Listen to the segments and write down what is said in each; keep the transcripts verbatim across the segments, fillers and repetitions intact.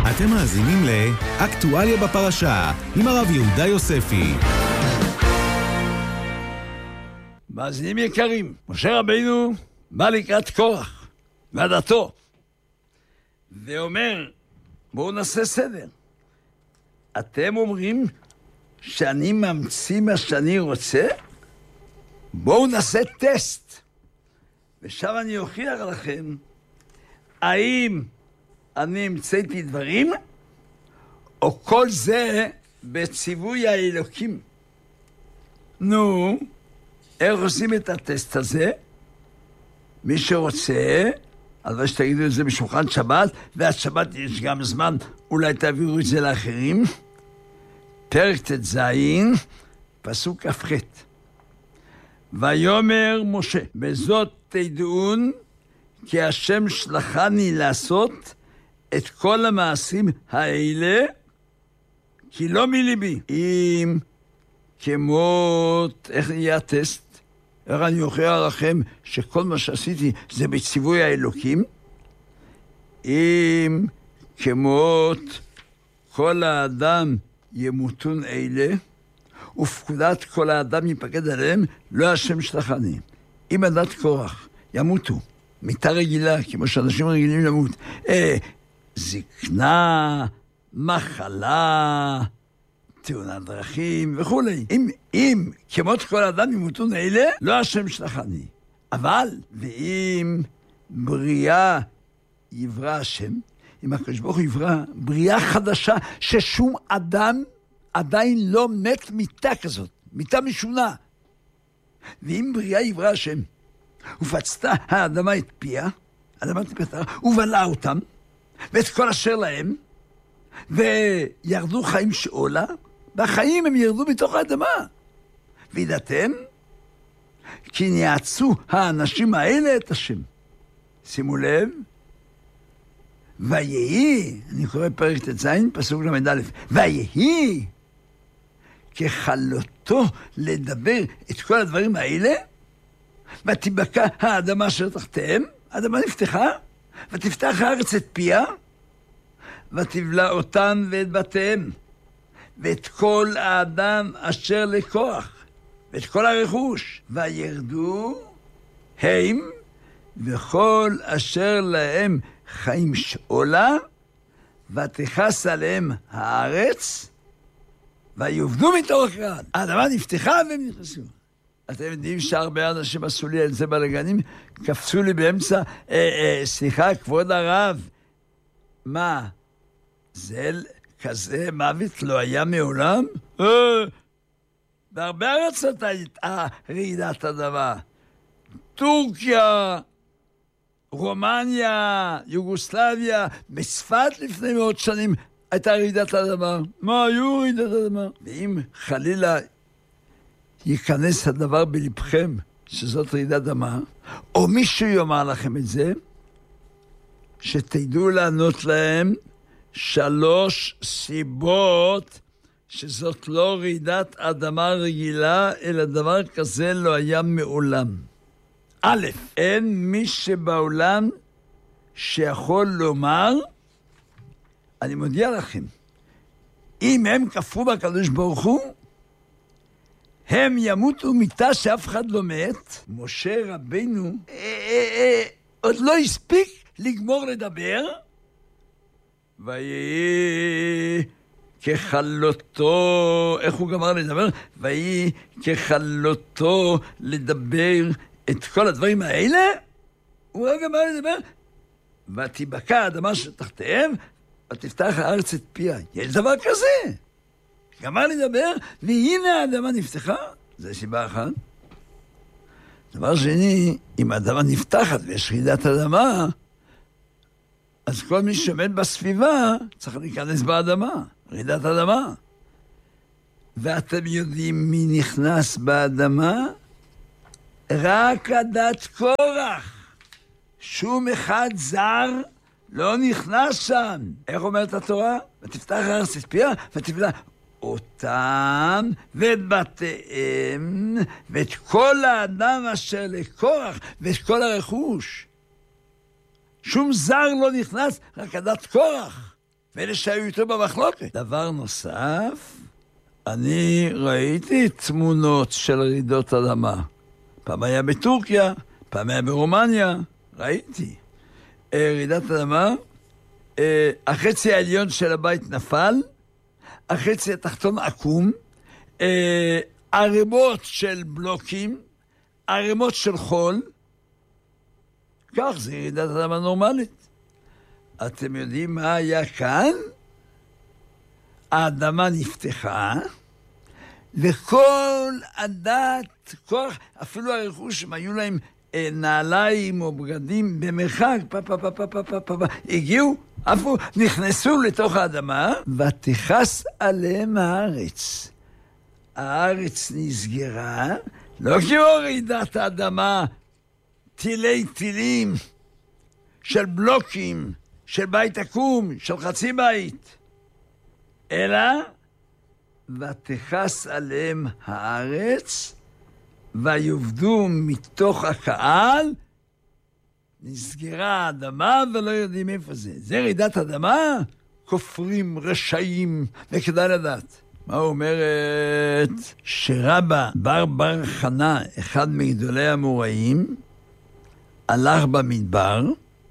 אתם מאזינים לאקטואליה בפרשה עם הרב יהודה יוספי. מאזינים יקרים, משה רבינו בא לקראת קורח ועדתו ואומר, בואו נעשה סדר. אתם אומרים שאני ממציא מה שאני רוצה? בואו נעשה טסט. ושם אני אוכיח לכם האם אני המצאתי דברים, או כל זה בציווי האלוקים. נו, איך עושים את הטסט הזה? מי שרוצה, אז שתגידו את זה בשולחן שבת, ועד שבת יש גם זמן, אולי תעבירו את זה לאחרים. פרק ט"ז, פסוק כ"ח. ויאמר משה, בזאת תדעון, כי השם שלחני לעשות את כל המעשים האלה, כי לא מליבי. אם כמות, איך נהיה הטסט? איך אני אוכיח לכם שכל מה שעשיתי זה בציווי האלוקים? אם כמות כל האדם ימותון אלה, ופקודת כל האדם ייפקד עליהם, לא השם שלחני. אם עדת קורח ימותו, מיתה רגילה, כמו שאנשים רגילים למות, אה, זקנה, מחלה, תאונת דרכים וכו'. אם, אם כמות כל האדם ימותון אלה, לא השם שלחני. אבל, ואם בריאה יברא השם, אם הקדוש ברוך הוא יברא בריאה חדשה, ששום אדם עדיין לא מת מיתה כזאת, מיתה משונה. ואם בריאה יברא השם, ופצתה האדמה את פיה, האדמה תפתחה, ובלעה אותם, ואת כל אשר להם, וירדו חיים שאולה, והחיים הם ירדו מתוך האדמה. וידעתם, כי ניעצו האנשים האלה את השם. שימו לב, ויהי, אני קורא פרק ט"ז, פסוק למ"א, ויהי כחלותו לדבר את כל הדברים האלה, ותבקע האדמה אשר תחתיהם, האדמה נפתחה, ותפתח הארץ את פיה, ותבלע אותן ואת בתיהם, ואת כל האדם אשר לכוח, ואת כל הרכוש, וירדו הם, וכל אשר להם חיים שאולה, ותכס עליהם הארץ, ויובדו מתוך רעד. האדמה נפתחה והם נכנסו. אתם יודעים שהרבה אנשים עשו לי על זה בלגנים, קפצו לי באמצע, אה, אה, סליחה, כבוד הרב, מה, זה כזה מוות לא היה מעולם? אה, בהרבה ארצות הייתה רעידת אדמה. טורקיה, רומניה, יוגוסלביה, בצפת לפני מאות שנים הייתה רעידת אדמה. מה היו רעידת אדמה? ואם חלילה ייכנס הדבר בלבכם שזאת רעידת אדמה, או מישהו יאמר לכם את זה, שתדעו לענות להם שלוש סיבות שזאת לא רעידת אדמה רגילה, אלא דבר כזה לא היה מעולם. א', אין מי שבעולם שיכול לומר, אני מודיע לכם, אם הם כפרו בקדוש ברוך הוא, הם ימותו מיתה שאף אחד לא מת. משה רבינו אה, אה, אה, עוד לא הספיק לגמור לדבר, ויהי כחלותו, איך הוא גמר לדבר? ויהי כחלותו לדבר את כל הדברים האלה, הוא רק גמר לדבר, ותבקע האדמה שתחתיהם, ותפתח הארץ את פיה. יש דבר כזה. גמר לדבר, והנה האדמה נפתחה, זו סיבה אחת. דבר שני, אם האדמה נפתחת ויש רעידת אדמה, אז כל מי שעומד בסביבה צריך להיכנס באדמה, רעידת אדמה. ואתם יודעים מי נכנס באדמה? רק עדת קורח. שום אחד זר לא נכנס שם. איך אומרת התורה? ותפתח הארץ את פיה, ותבלע אותם ואת בתיהם ואת כל האדם אשר לקורח ואת כל הרכוש. שום זר לא נכנס, רק עדת קורח. ואלה שהיו איתו במחלוקת. דבר נוסף, אני ראיתי תמונות של רעידות אדמה. פעם היה בטורקיה, פעם היה ברומניה, ראיתי. רעידת אדמה, החצי העליון של הבית נפל, החצי התחתון עקום, ערימות של בלוקים, ערימות של חול, כך זה רעידת אדמה נורמלית. אתם יודעים מה היה כאן? האדמה נפתחה, וכל הדת, כוח, אפילו הרכוש, הם היו להם אה, נעליים או בגדים במרחק, פה פה פה פה פה פה פה, הגיעו, אפילו נכנסו לתוך האדמה, ותכס עליהם הארץ. הארץ נסגרה, לא כמו רעידת האדמה, טילי טילים, של בלוקים, של בית עקום, של חצי בית, אלא ותכס עליהם הארץ, ויובדו מתוך הקהל, נסגרה האדמה ולא יודעים איפה זה. זה רעידת אדמה? כופרים, רשעים, וכדאי לדעת. מה אומרת? שרבא בר בר חנה, אחד מגדולי המוראים, הלך במדבר,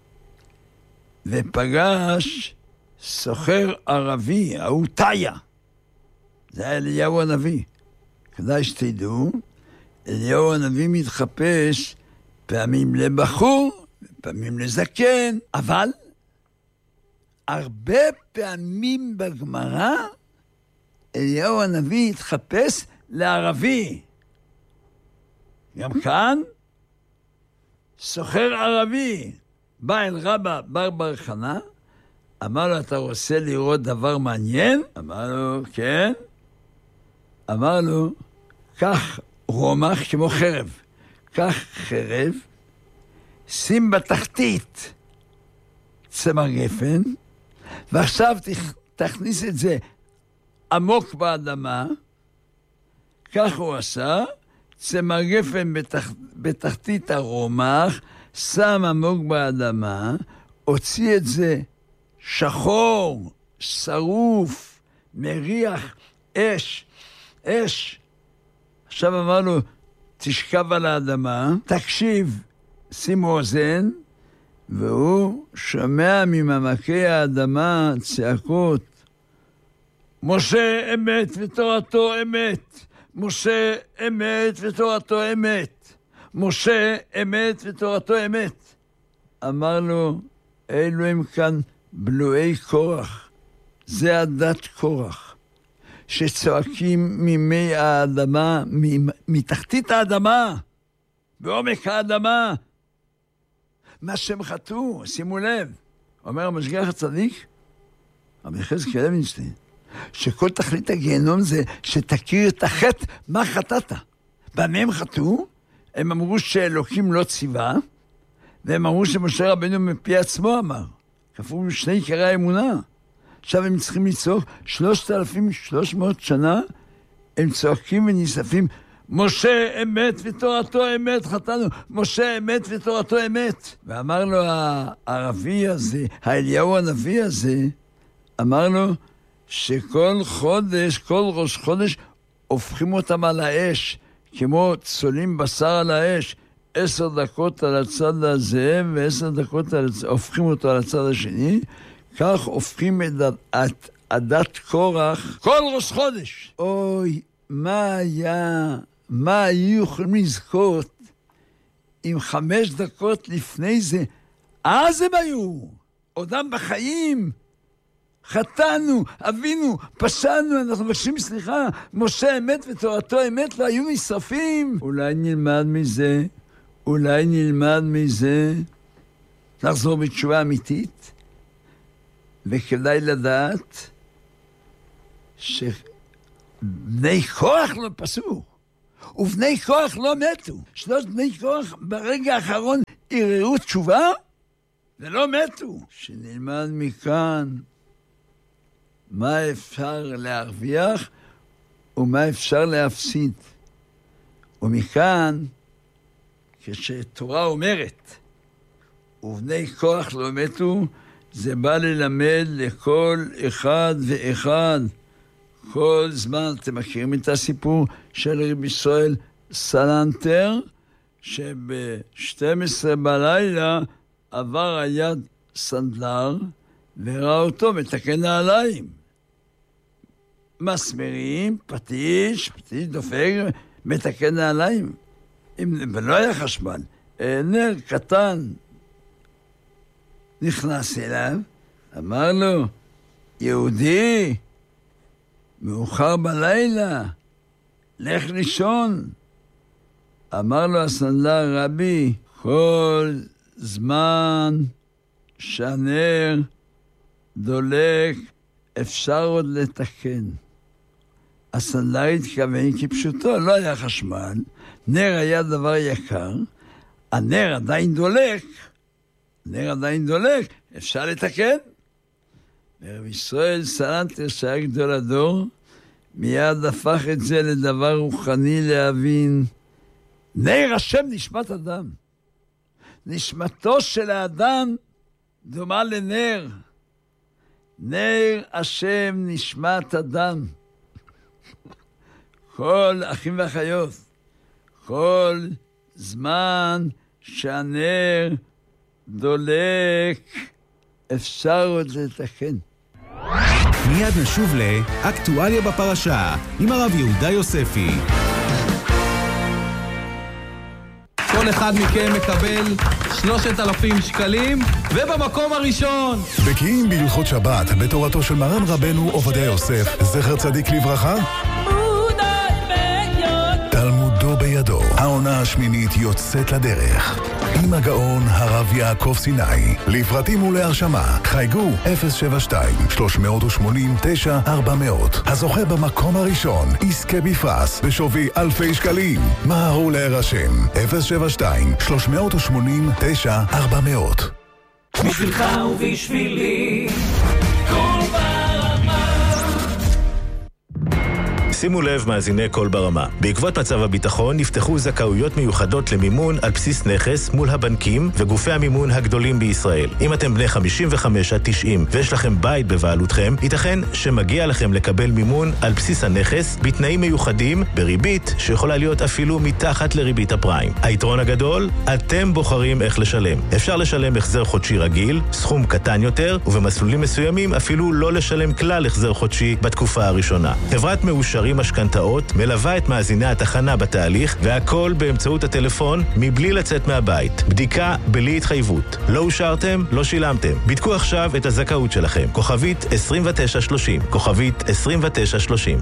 ופגש סוחר ערבי, ההוא תיה. זה היה אליהו הנביא. כדאי שתדעו, אליהו הנביא מתחפש פעמים לבחור, פעמים לזקן, אבל הרבה פעמים בגמרא, אליהו הנביא התחפש לערבי. גם כאן, סוחר ערבי, בא אל רבא בר בר חנה, אמר לו, אתה רוצה לראות דבר מעניין? אמר לו, כן. אמר לו, קח רומח כמו חרב. קח חרב, שים בתחתית צמר גפן, ועכשיו תכניס את זה עמוק באדמה. כך הוא עשה, צמר גפן בתח... בתחתית הרומח, שם עמוק באדמה, הוציא את זה שחור, שרוף, מריח, אש, אש. עכשיו אמר לו, תשכב על האדמה, תקשיב, שימו אוזן, והוא שומע ממעמקי האדמה צעקות, משה אמת ותורתו אמת, משה אמת ותורתו אמת, משה אמת ותורתו אמת. אמר לו, אלו הם כאן בלועי קורח, זה הדת קורח, שצועקים ממי האדמה, מתחתית האדמה, בעומק האדמה, מה שהם חטאו, שימו לב, אומר המשגיח הצדיק, רבי יחזקאל לוינשטיין, שכל תכלית הגיהנום זה שתכיר את החטא, מה חטאת. במה הם חטאו? הם אמרו שאלוקים לא ציווה, והם אמרו שמשה רבנו מפי עצמו אמר, כפרו בשני עיקרי האמונה. עכשיו הם צריכים לצעוק, שלושת אלפים שלוש מאות שנה, הם צועקים וניספים, משה אמת ותורתו אמת, חטאנו, משה אמת ותורתו אמת. ואמר לו הערבי הזה, האליהו הנביא הזה, אמר לו שכל חודש, כל ראש חודש, הופכים אותם על האש, כמו צולים בשר על האש, עשר דקות על הצד הזה, ועשר דקות על הצד, הופכים אותו על הצד השני, כך הופכים את, את עדת קורח כל ראש חודש. אוי, מה היה, מה היו יכולים לזכות אם חמש דקות לפני זה, אז הם היו, עודם בחיים, חטאנו, אבינו, פשענו, אנחנו מבקשים סליחה, משה אמת ותורתו אמת, לא היו נשרפים. אולי נלמד מזה, אולי נלמד מזה, לחזור בתשובה אמיתית, וכדאי לדעת שבני כוח לא פסו, ובני כוח לא מתו. שלוש בני כוח ברגע האחרון ערערו תשובה, ולא מתו. שנלמד מכאן מה אפשר להרוויח ומה אפשר להפסיד. ומכאן, כשתורה אומרת, ובני כוח לא מתו, זה בא ללמד לכל אחד ואחד. כל זמן, אתם מכירים את הסיפור של רבי ישראל סלנטר, שב-שתים עשרה בלילה עבר היד סנדלר, וראה אותו מתקן נעליים. מסמרים, פטיש, פטיש דופק, מתקן נעליים. ולא היה חשמל. נר קטן נכנס אליו, אמר לו, יהודי, מאוחר בלילה, לך לישון. אמר לו הסנדלר, רבי, כל זמן שהנר דולק, אפשר עוד לתקן. הסנדלר התכוון כפשוטו, לא היה חשמל, נר היה דבר יקר, הנר עדיין דולק, הנר עדיין דולק, אפשר לתקן. ורבי ישראל סלנטר, שהיה גדול הדור, מיד הפך את זה לדבר רוחני להבין. נר השם נשמת אדם. נשמתו של האדם דומה לנר. נר השם נשמת אדם. כל אחים ואחיות, כל זמן שהנר דולק, אפשר עוד לתקן. מיד נשוב לאקטואליה בפרשה עם הרב יהודה יוספי. כל אחד מכם מקבל שלושת אלפים שקלים, ובמקום הראשון בקיאים בהלכות שבת בתורתו של מרן רבנו עובדיה יוסף, זכר צדיק לברכה, תלמודו בידו. העונה השמינית יוצאת לדרך עם הגאון הרב יעקב סיני. לפרטים ולהרשמה חייגו אפס שבע שתיים שלוש שמונים תשע ארבע מאות. הזוכה במקום הראשון יזכה בפרס בשווי אלפי שקלים. מהרו להירשם אפס שבע שתיים שלוש שמונים תשע ארבע מאות. בשבילך ובשבילי כל ברמה. שימו לב מאזיני כל ברמה. בעקבות מצב הביטחון נפתחו זכאויות מיוחדות למימון על בסיס נכס מול הבנקים וגופי המימון הגדולים בישראל. אם אתם בני חמישים וחמש עד תשעים ויש לכם בית בבעלותכם, ייתכן שמגיע לכם לקבל מימון על בסיס הנכס בתנאים מיוחדים בריבית שיכולה להיות אפילו מתחת לריבית הפריים. היתרון הגדול, אתם בוחרים איך לשלם. אפשר לשלם החזר חודשי רגיל, סכום קטן יותר, ובמסלולים מסוימים אפילו לא לשלם כלל החזר חודשי בתקופה הראשונה. חברת מאושרים משכנתאות מלווה את מאזיני התחנה בתהליך, והכל באמצעות הטלפון מבלי לצאת מהבית. בדיקה בלי התחייבות. לא אושרתם, לא שילמתם. בדקו עכשיו את הזכאות שלכם. כוכבית עשרים ותשע שלושים. כוכבית עשרים ותשע שלושים.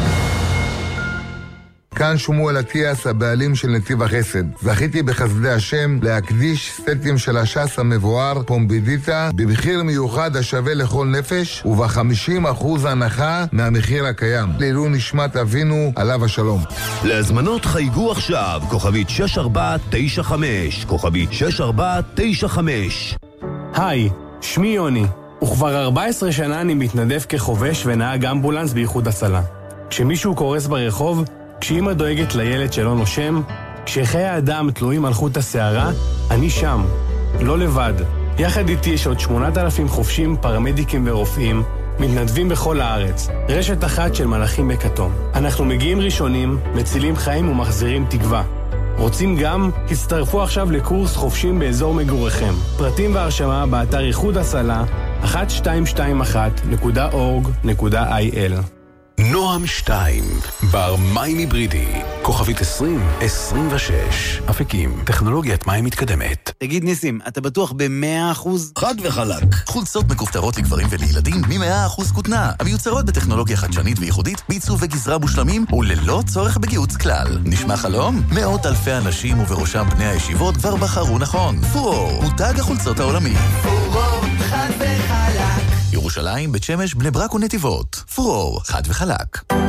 כאן שמואל אטיאס, הבעלים של נתיב החסד. זכיתי בחסדי השם להקדיש סטים של הש"ס המבואר פומבידיטה במחיר מיוחד השווה לכל נפש וב-חמישים אחוז הנחה מהמחיר הקיים. לעילוי נשמת אבינו עליו השלום. להזמנות חייגו עכשיו כוכבית שש ארבע תשע חמש, כוכבית שש ארבע תשע חמש. היי, שמי יוני, וכבר ארבע עשרה שנה אני מתנדב כחובש ונהג אמבולנס באיחוד הצלה. כשמישהו קורס ברחוב, כשאמא דואגת לילד שלא נושם, כשחיי האדם תלויים על חוט השערה, אני שם, לא לבד. יחד איתי יש עוד שמונת אלפים חובשים, פרמדיקים ורופאים, מתנדבים בכל הארץ. רשת אחת של מלאכים בכתום. אנחנו מגיעים ראשונים, מצילים חיים ומחזירים תקווה. רוצים גם? הצטרפו עכשיו לקורס חובשים באזור מגוריכם. פרטים והרשמה באתר איחוד הצלה אחת שתיים שתיים אחת נקודה אורג נקודה איי אל. נועם שתיים, בר מים היברידי, כוכבית עשרים עשרים ושש. אפיקים, טכנולוגיית מים מתקדמת. תגיד ניסים, אתה בטוח ב-מאה אחוז? חד וחלק. חולצות מכופתרות לגברים ולילדים מ-מאה אחוז כותנה, המיוצרות בטכנולוגיה חדשנית וייחודית, בעיצוב וגזרה מושלמים וללא צורך בגיוץ כלל. נשמע חלום? מאות אלפי אנשים ובראשם בני הישיבות כבר בחרו נכון. פורור, מותג החולצות העולמי. פורור, חד וחלק. ירושלים, בית שמש, בני ברק ונתיבות. פורור, חד וחלק.